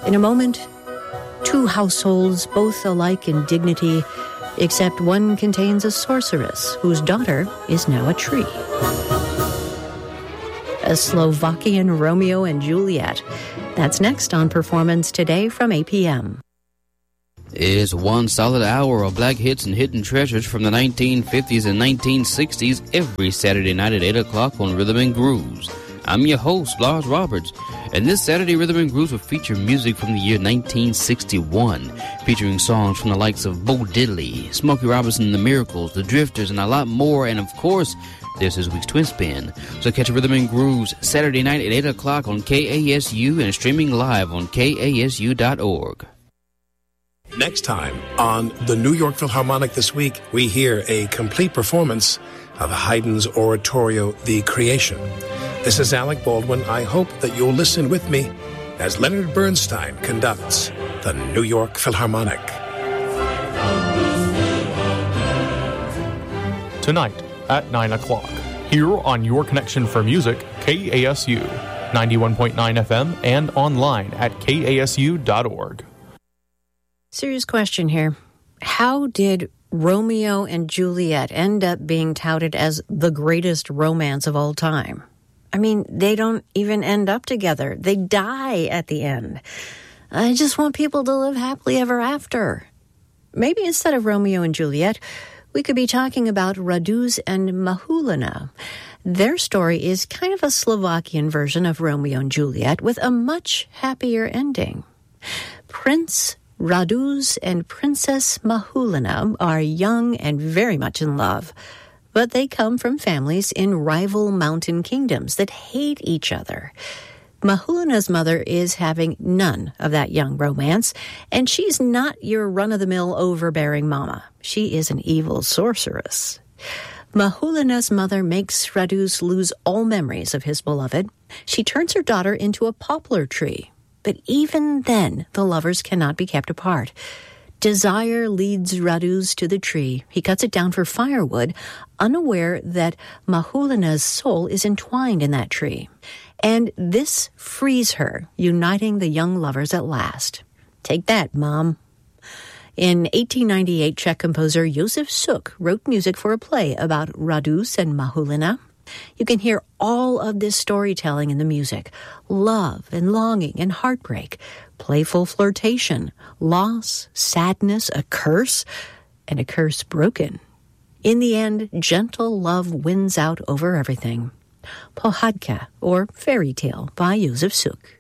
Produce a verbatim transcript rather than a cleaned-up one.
In a moment, two households, both alike in dignity, except one contains a sorceress whose daughter is now a tree. A Slovakian Romeo and Juliet. That's next on Performance Today from eight p.m. It's one solid hour of black hits and hidden treasures from the nineteen fifties and nineteen sixties every Saturday night at eight o'clock on Rhythm and Grooves. I'm your host, Lars Roberts, and this Saturday Rhythm and Grooves will feature music from the year nineteen sixty-one, featuring songs from the likes of Bo Diddley, Smokey Robinson and the Miracles, The Drifters, and a lot more, and of course, there's this week's Twin Spin. So catch Rhythm and Grooves Saturday night at eight o'clock on K A S U and streaming live on K A S U dot org. Next time on the New York Philharmonic This Week, we hear a complete performance of Haydn's oratorio, The Creation. This is Alec Baldwin. I hope that you'll listen with me as Leonard Bernstein conducts the New York Philharmonic. Tonight at nine o'clock, here on Your Connection for Music, K A S U, ninety-one point nine F M, and online at K A S U dot org. Serious question here. How did Romeo and Juliet end up being touted as the greatest romance of all time? I mean, they don't even end up together. They die at the end. I just want people to live happily ever after. Maybe instead of Romeo and Juliet, we could be talking about Raduz and Mahulina. Their story is kind of a Slovakian version of Romeo and Juliet with a much happier ending. Prince Raduz and Princess Mahulina are young and very much in love, but they come from families in rival mountain kingdoms that hate each other. Mahulina's mother is having none of that young romance, and she's not your run-of-the-mill overbearing mama. She is an evil sorceress. Mahulina's mother makes Raduz lose all memories of his beloved. She turns her daughter into a poplar tree. But even then, the lovers cannot be kept apart. Desire leads Raduz to the tree. He cuts it down for firewood, unaware that Mahulina's soul is entwined in that tree. And this frees her, uniting the young lovers at last. Take that, Mom. In eighteen ninety-eight, Czech composer Josef Suk wrote music for a play about Raduz and Mahulina. You can hear all of this storytelling in the music. Love and longing and heartbreak, playful flirtation, loss, sadness, a curse, and a curse broken. In the end, gentle love wins out over everything. Pohádka, or Fairy Tale, by Josef Suk.